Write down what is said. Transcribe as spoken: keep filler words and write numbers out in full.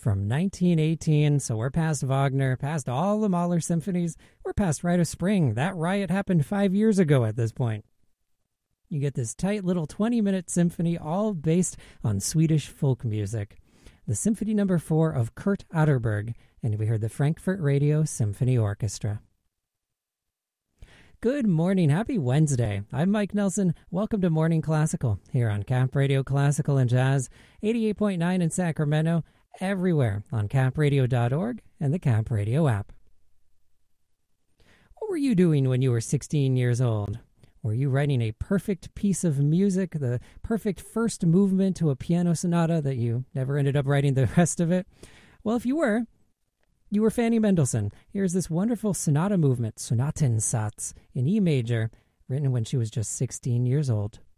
from nineteen eighteen. So we're past Wagner, past all the Mahler symphonies. We're past Rite of Spring. That riot happened five years ago at this point. You get this tight little twenty-minute symphony, all based on Swedish folk music. The Symphony Number Four of Kurt Atterberg, and we heard the Frankfurt Radio Symphony Orchestra. Good morning. Happy Wednesday. I'm Mike Nelson. Welcome to Morning Classical here on Cap Radio Classical and Jazz, eighty-eight point nine in Sacramento, everywhere on cap radio dot org and the Cap Radio app. What were you doing when you were sixteen years old? Were you writing a perfect piece of music, the perfect first movement to a piano sonata that you never ended up writing the rest of it? Well, if you were, you were Fanny Mendelssohn. Here's this wonderful sonata movement, Sonatensatz, in E major, written when she was just sixteen years old.